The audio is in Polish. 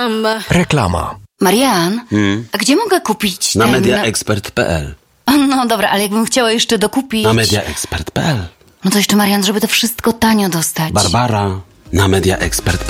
samba. Reklama. Marian, a gdzie mogę kupić Na ten... mediaexpert.pl. No dobra, ale jakbym chciała jeszcze dokupić... Na mediaexpert.pl. No to jeszcze, Marian, żeby to wszystko tanio dostać. Barbara, na mediaexpert.pl.